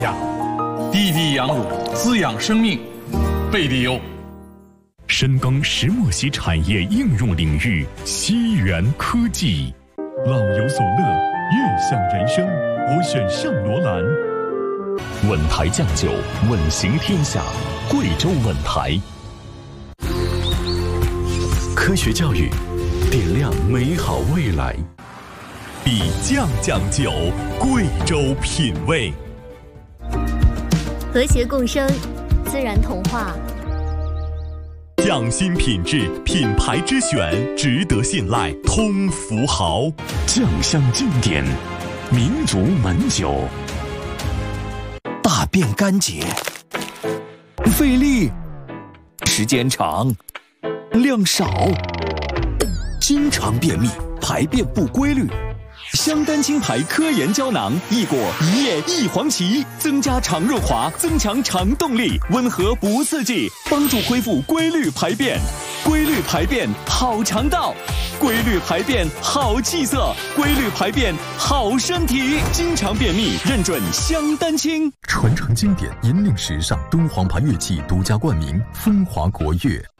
滴滴羊乳滋养生命，贝利优。 深耕石墨烯产业应用领域，西源科技。老有所乐，悦享人生，我选圣罗兰。稳台酱酒，稳行天下，贵州稳台。科学教育，点亮美好未来。比酱酱酒，贵州品味。 和谐共生，自然童话。 匠心品质，品牌之选，值得信赖，通福豪。酱香经典，民族门酒。 大便干结，费力，时间长，量少，经常便秘，排便不规律。香丹青牌科研胶囊，一果一叶一黄芪，增加肠润滑，增强肠动力，温和不刺激，帮助恢复规律排便。规律排便好肠道，规律排便好气色，规律排便好身体。经常便秘认准香丹青。 传承经典，引领时尚，敦煌牌乐器独家冠名，风华国乐。